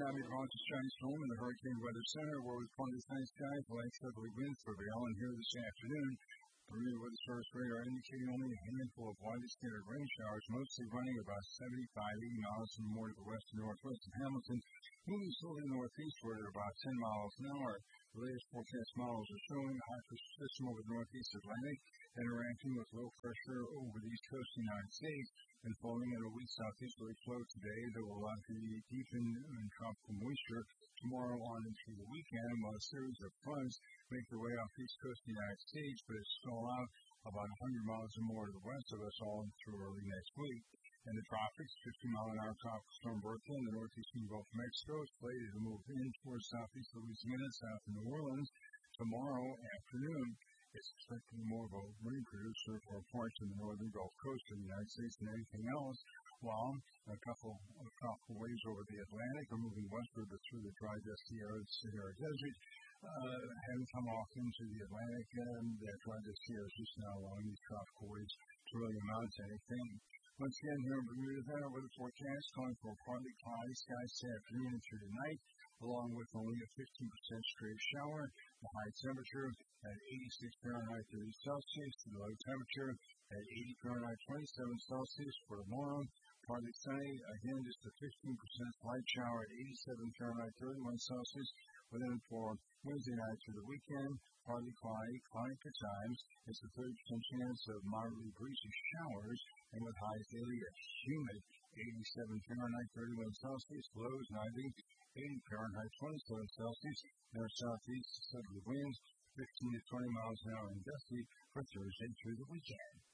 I'm your host, Johnny Storm in the Hurricane Weather Center, where we partly sunny skies, light southerly winds prevail, and here this afternoon, Bermuda weather service radar indicating only a handful of widely scattered rain showers, mostly running about 75-80 miles from more to the west and northwest of Hamilton, moving slowly northeastward at about 10 miles an hour. The latest forecast models are showing a high pressure system over the northeast Atlantic, interacting with low pressure over the east coast of the United States, and flowing in a weak southeasterly flow today that will likely deepen in tropical moisture tomorrow on into the weekend, while a series of fronts make their way off the east coast of the United States, but it's stall out about 100 miles or more to the west of us all through early next week. In the tropics, 50-mile-an-hour tropical storm Bertha in the northeastern Gulf of Mexico is slated to move in towards southeast Louisiana, south of New Orleans tomorrow afternoon. It's expected to be more of a rain producer for parts of the northern Gulf Coast of the United States than anything else, while a couple of tropical waves over the Atlantic are moving westward but through the dry, dusty Sahara Desert, having come off into the Atlantic, and that dry, dusty area is just now allowing these tropical waves to really amount to anything. Once again, here in Bermuda, that weather forecast calling for partly cloudy skies this afternoon and through tonight, along with only a 15% stray shower. The high temperature at 86 Fahrenheit 30 Celsius, the low temperature at 80 Fahrenheit 27 Celsius for tomorrow. Partly sunny, again just a 15% light shower at 87 Fahrenheit 31 Celsius. Within for Wednesday night through the weekend, partly cloudy at times. It's a 30% chance of moderately breezy showers, and with highs daily at humid 87 Fahrenheit 31 Celsius, lows 90 Fahrenheit 27 Celsius. There are southeast southerly winds 15 to 20 miles an hour and gusty for Thursday through the weekend.